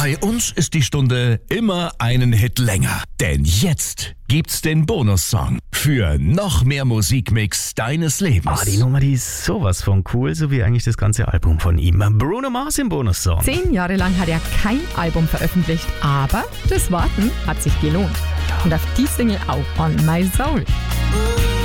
Bei uns ist die Stunde immer einen Hit länger. Denn jetzt gibt's den Bonussong für noch mehr Musikmix deines Lebens. Die Nummer, die ist sowas von cool, so wie eigentlich das ganze Album von ihm. Bruno Mars im Bonussong. 10 Jahre lang hat er kein Album veröffentlicht, aber das Warten hat sich gelohnt. Und auf die Single auch On My Soul.